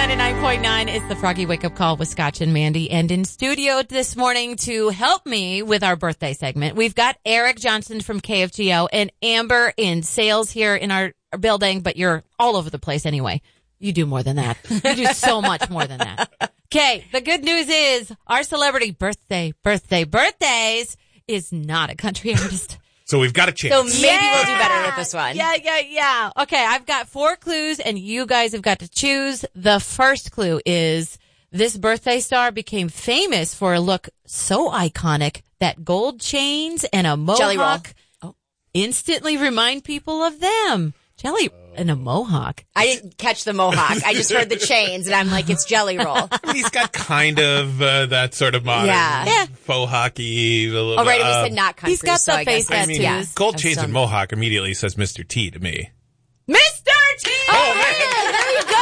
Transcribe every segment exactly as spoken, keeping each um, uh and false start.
ninety-nine point nine is the Froggy Wake Up Call with Scotch and Mandy. And in studio this morning to help me with our birthday segment, we've got Eric Johnson from K F G O and Amber in sales here in our building, but you're all over the place anyway. You do more than that. You do so much more than that. Okay, the good news is our celebrity birthday, birthday, birthdays is not a country artist. So we've got a chance. So maybe yeah. we'll do better with this one. Yeah, yeah, yeah. Okay, I've got four clues, and you guys have got to choose. The first clue is this birthday star became famous for a look so iconic that gold chains and a Jelly roll. mohawk oh, instantly remind people of them. Jelly and a mohawk. I didn't catch the mohawk. I just heard the chains, and I'm like, it's Jelly Roll. I mean, he's got kind of uh, that sort of modern Yeah. Yeah. faux hockey. A little Oh, right, bit, and we uh, said not country. He's got so the I guess face I mean, tattoos. gold Of chains some- and mohawk immediately says Mister T to me. Mister T! Oh, man, there you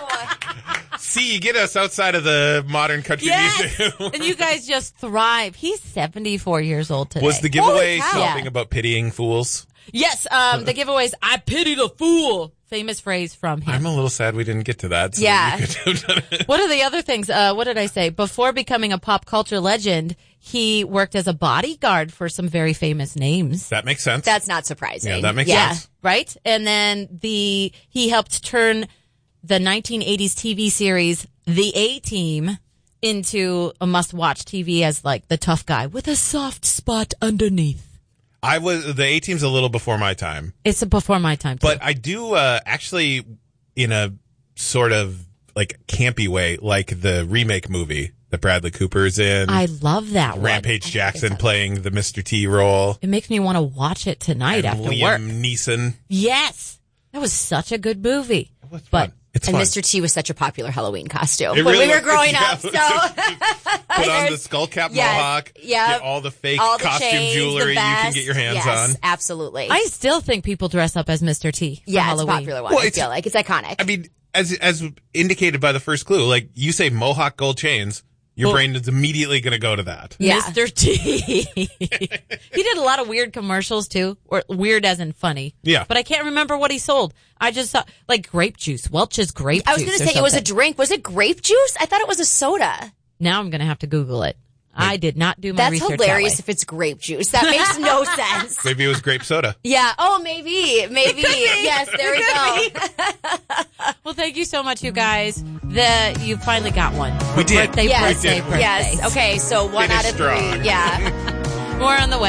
go. See, you get us outside of the modern country Yes! music. And you guys just thrive. He's seventy-four years old today. Was the giveaway Holy cow. something Yeah. about pitying fools? Yes, um, the giveaway is, I pity the fool. Famous phrase from him. I'm a little sad we didn't get to that. So Yeah. that you could have done it. What are the other things? Uh, what did I say? Before becoming a pop culture legend, he worked as a bodyguard for some very famous names. That makes sense. That's not surprising. Yeah, that makes yeah. sense. Right? And then the he helped turn the nineteen eighties T V series The A-Team into a must-watch T V as like the tough guy with a soft spot underneath. I was the A-Team's a little before my time, It's a before my time, too. but I do uh, actually, in a sort of like campy way, like the remake movie that Bradley Cooper's in. I love that one. Rampage Jackson playing the Mister T role. It makes me want to watch it tonight and after Liam work. Neeson. Yes. That was such a good movie. It was But fun. It's And fun. Mister T was such a popular Halloween costume It when really we were was. growing Yeah, up. it was So Put on the skull cap Yes, mohawk. yeah. Get all the fake all the costume chains, jewelry the you vest. can get your hands yes, on. absolutely. I still think people dress up as Mister T for yeah, Halloween. it's a popular one. Well, I it's- feel like it's iconic. I mean, as as indicated by the first clue, like you say mohawk gold chains, your Well- brain is immediately going to go to that. Yeah. Mister T. He did a lot of weird commercials too, or weird as in funny. Yeah. But I can't remember what he sold. I just saw like grape juice, Welch's grape I was juice. going to or say it was a something. drink. Was it grape juice? I thought it was a soda. Now I'm going to have to Google it. I did not do my That's research hilarious that if it's grape juice. That makes no sense. Maybe it was grape soda. Yeah. Oh, maybe. Maybe. Yes, there we go. way. Well, thank you so much, you guys. The you finally got one. We did. Birthday, Yes. birthday, birthday. Yes. Okay, so one Finish out of strong. three. Yeah. More on the way.